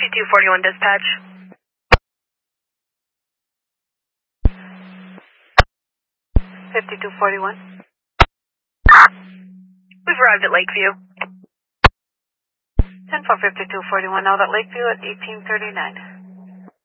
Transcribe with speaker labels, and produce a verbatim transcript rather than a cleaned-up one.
Speaker 1: fifty-two forty-one dispatch.
Speaker 2: fifty-two forty-one.
Speaker 1: We've arrived at Lakeview.
Speaker 2: ten four fifty-two forty-one, out at Lakeview at eighteen thirty-nine.